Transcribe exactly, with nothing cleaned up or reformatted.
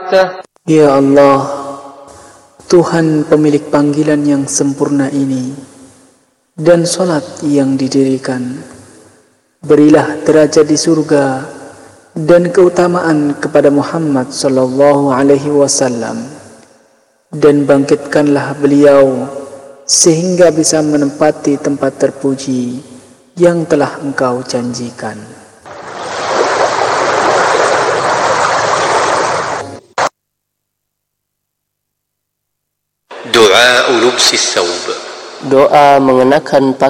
وحده. Ya Allah, Tuhan pemilik panggilan yang sempurna ini dan solat yang didirikan, berilah derajat di surga dan keutamaan kepada Muhammad sallallahu alaihi wasallam, dan bangkitkanlah beliau sehingga bisa menempati tempat terpuji yang telah Engkau janjikan. Doa lubsi thawb, doa mengenakan pakaian.